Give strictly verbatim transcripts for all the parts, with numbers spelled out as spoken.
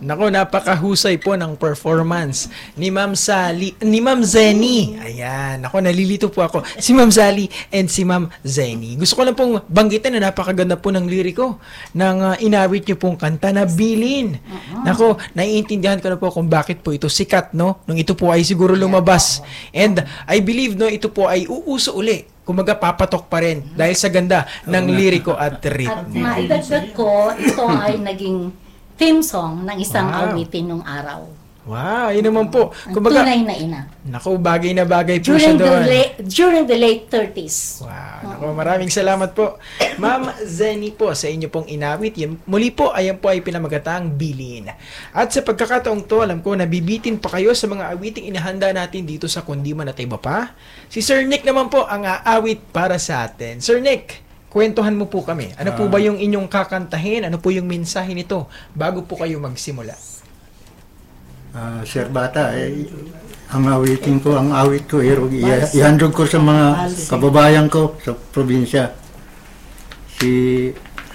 Nako, napakahusay po ng performance ni Ma'am Sally, ni Ma'am Zenny. Ayan, nako, nalilito po ako. Si Ma'am Sally and si Ma'am Zenny. Gusto ko lang pong banggitin na napakaganda po ng liriko ng uh, inawit niyo pong kanta na Bilin. Uh-huh. Nako, naiintindihan ko na po kung bakit po ito sikat, no? Nung ito po ay siguro lumabas. And I believe, no, ito po ay uuso uli. Kumaga, papatok pa rin dahil sa ganda ng liriko at At ritmo. maidagdag ko, ito ay naging theme song ng isang Wow. awitin nung araw. Wow, yun naman po. Ang Kumbaga, tunay na ina. naku, bagay na bagay po siya During the, doon. late, during the late thirties. Wow, naku, maraming salamat po. Ma'am Zenny po, sa inyo pong inawit. Yan, muli po, ayan po ay pinamagatang Bilin. At sa pagkakataong to, alam ko, nabibitin pa kayo sa mga awiting inahanda natin dito sa Kundiman at iba pa. Si Sir Nick naman po ang aawit para sa atin. Sir Nick, kwentuhan mo po kami. Ano po ba yung inyong kakantahin? Ano po yung mensahe nito bago po kayo magsimula? Ah, Sir Bata, eh, ang awitin ko, ang awit ko, eh, i- ihandog ko sa mga kababayan ko sa probinsya. Si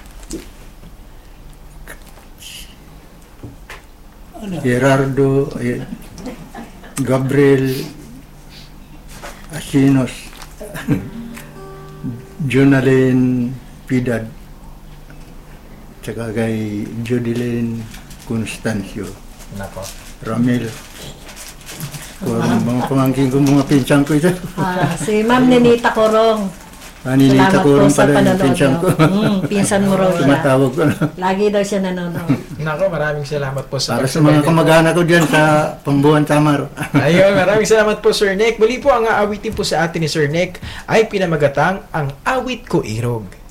Gerardo, eh, Gabriel Asinos, Jonalyn Pidad, tsaka kay Jodilyn Constancio. Nako. Ramil. Kung mga pamangkin ko, mga pinsan ko ito. Ah, si Ma'am Ninita Corong. Maninita Salamat ko po rin sa pala yung panonood pinsan niyo. ko. Mm, pinsan mo raw siya. Tumatawag ko na. Lagi daw siya nanonood. Nako, maraming salamat po sa Para sa mga kamag-anak ko dyan sa Pambuhan Samar. Ayun, maraming salamat po, Sir Nick. Muli po, ang aawitin po sa atin ni Sir Nick ay pinamagatang Ang Awit Ko Irog.